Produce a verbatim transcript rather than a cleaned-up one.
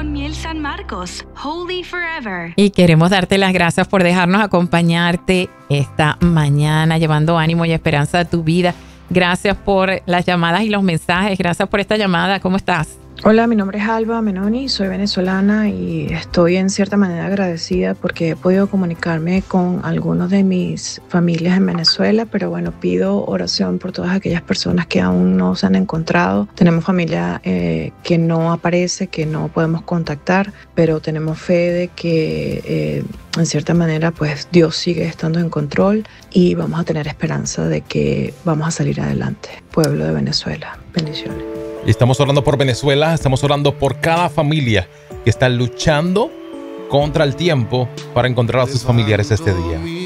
con Miel San Marcos, Holy Forever. Y queremos darte las gracias por dejarnos acompañarte esta mañana, llevando ánimo y esperanza a tu vida. Gracias por las llamadas y los mensajes. Gracias por esta llamada. ¿Cómo estás? Hola, mi nombre es Alba Menoni, soy venezolana y estoy en cierta manera agradecida porque he podido comunicarme con algunos de mis familias en Venezuela, pero bueno, pido oración por todas aquellas personas que aún no se han encontrado. Tenemos familia eh, que no aparece, que no podemos contactar, pero tenemos fe de que eh, en cierta manera pues Dios sigue estando en control y vamos a tener esperanza de que vamos a salir adelante. Pueblo de Venezuela, bendiciones. Y estamos orando por Venezuela, estamos orando por cada familia que está luchando contra el tiempo para encontrar a sus familiares este día.